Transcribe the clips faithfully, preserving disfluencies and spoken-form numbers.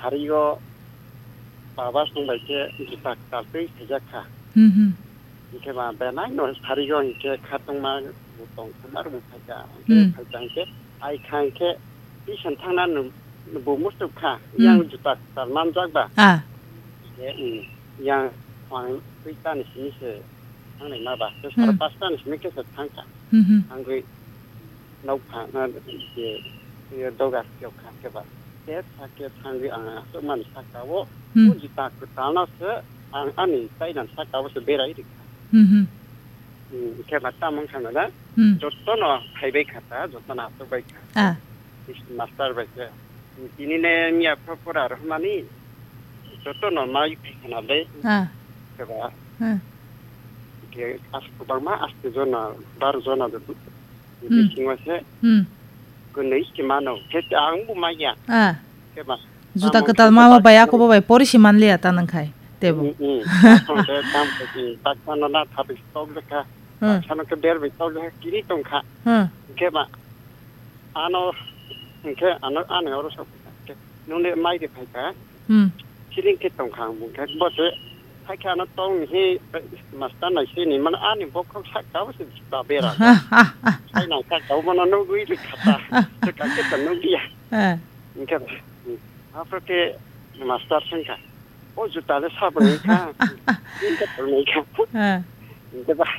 다리고 바바 송발게 기타 깔때 시작하. 음. 이렇게 봐 배나 너 다리고 이렇게 카통만 보통 정말 못하자. 음. 발장게 아이 칸게 이션 탕나는 뭐 못을까? 양 주다 살만 잡아. 아. 예. 양 황 일단 신세 상내 마봐. 그래서 파스타는 심케서 탕까. 음. 한국 나우파 나 이제 이 도가 기억하 봐. 대사께 상위 안 소만 사가고 우지다 그 단어서 안 아니 사이단 사가고서 베라 이렇게. 음. 음, 이렇게 맞다 멍하면은 저도는 하이베이 갔다. 저도는 아토바이 갔다. 아. 이 마스터 베이스. 이니네 미야 프로포라를 하마니 저도는 마이 피하나데. 아. 그봐. 응. 이게 아스코 바마 아스코 존나 바로 존나도 이게 신고세. 음. 근데 이게 많어. 그때 안부 마야. 아. 그봐. Juta kita mama baya ko babai porisi manli atanan khai tebo. 음. 근데 담기 딱하나 답이 쏘그까. 저는 그 데르비 쏘그 길이 동카. 응. 그봐. 아노 이게 아노 안에 어려서. 눈에 마이게 팔까? 음. 기린게 동카 뭔가 뭐지? 하게 하나 동히 마스터나 시니만 아니 복학 사가고서 바베라. 사이나 사가고만 누구 이리 갔다. 그렇게 누구야? 예. 이게 아프리카 마스터 생각. 어 주다를 사보니까 이게 돌니까. 예. 이게 봐.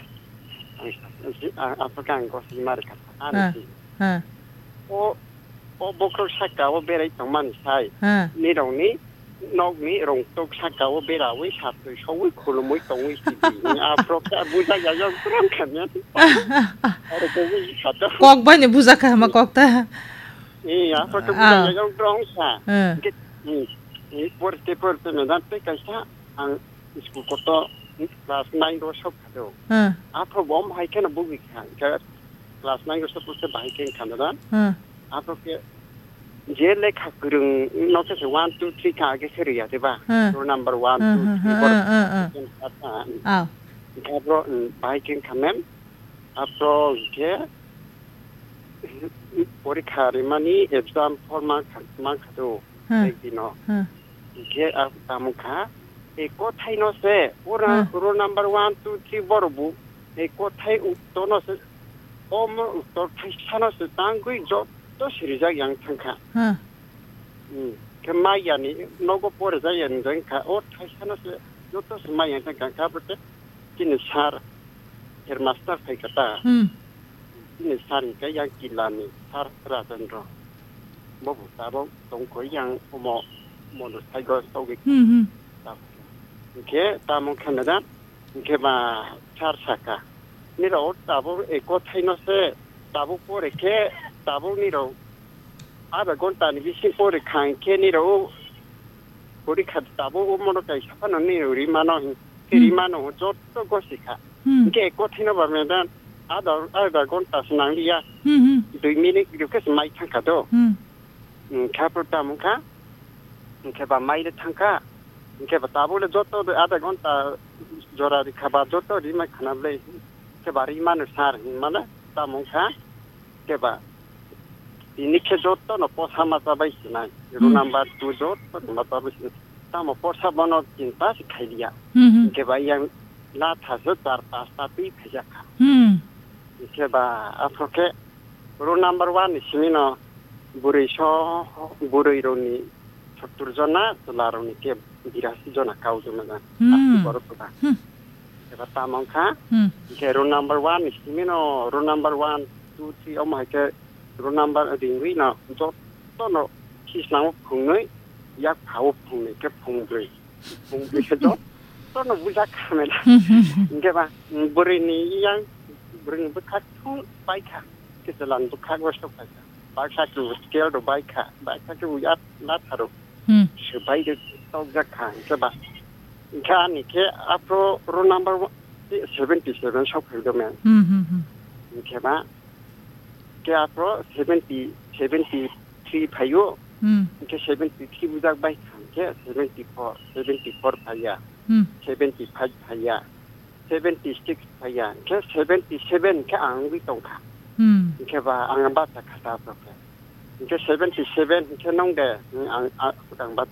아 아프리카 거기 말까. 아니. 예. 어 어 복학 사가고 베라 정말 사이. 예. 니롱니 녹니 롱톡 사가고 베라위 사트 쇼위 콜로모이 동위 시디. 아프리카 부자야 좀 그런 칸이야. 어르 거기 갔다. Kok banya buzaka sama kokta. Iya, porque punya yang drongsa. Eh. Ini, ini porte porte medante kaisa ang isku koto class nine ro shop kado. Eh. Apa bom hai kana bugi kan. Class nine ro shop se bai ken kanada. Eh. Apa ke je lekha kurung no ke one two three ka ge seriya deba. Row number one two three four. Eh. Eh. Ah. Kabro bai ken kamen. Apro ke পরীক্ষার মানে एग्जाम ফরমা খামা খাদো একদিনো কে আমুখা এই কোথায় নসে ওরা rho number one two three বড়বু এই কোথায় উত্তরনসে ওম উত্তর থাইসানসে তাঙ্গুই যত সিরিজা ইয়াং থাংখা হুম কে মাইয়ানি নগো পরে যায়ন জংখা ও থাইসানসে যত মাইয়ান থাংখা কাবতে কিনে সার এর মাস্টার ফাইকাতা হুম ini sari ke yang kilani sar razendro bobu tabo tong ko yang mo mo no sai go so ge hm ke tamo kanada ke ba char saka ni ro tabo e ko thaino se tabo pore ke tabo ni ro aba gonta ni bisi pore khan ke ni ro pore khat tabo mo no kai sapano ni ri mano ke ri mano jotto go sika ke ko thaino ba medan ada ada konta senang dia. Hmm. Dui minit itu ke semai tangkado. Hmm. Kaperta muka. Ke ba mai de tangka. Ke ba tabule joto ada konta jora di khaba joto di ma khana le. Ke ba ri manu sar mana ta muka. Ke ba ini ke joto no posa mata bai sinai. Ru number two joto mata bai. Ta mo posa bono cinta si khai dia. Hmm. Ke ba yang la thaso tar pasta pi phajaka. Hmm. Ke ba afroke ro number one simino burisho burironi saturjona tularoni ke birasi jona kaujona asti borotoda ke ba tamangkha ke ro number one simino ro number one two three om ha ke ro number dingwi na jo to no kisnang phungnoi yak phau phungne ke phungdri phungdri ke jo to no buja khamela ke ba burini yang bring bekak tu baika kita lan bekak wasok baika baika tu scale do baika baika tu yat lat haru hmm sebai de tau zakha ke ba kan ni ke apro ro number seventy-seven shop do men hmm hmm ke ba ke apro seventy seventy-three phayo hmm ke seventy-three bujak baika ke seventy-four seventy-four phaya hmm seventy-five phaya seventy-six phaya ke seventy-seven ke angwi tongkha hmm ke ba angba ta khata pro ke seventy-seven ke nong de ang ang ba